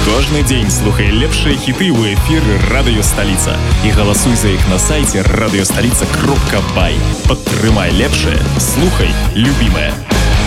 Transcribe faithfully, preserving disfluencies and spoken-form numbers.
Кожны дзень слухай лепшыя хіты ў эфіры радыёсталіца і галасуй за іх на сайце радыёсталіца кропка бай. Падтрымай лепшае, слухай любімае.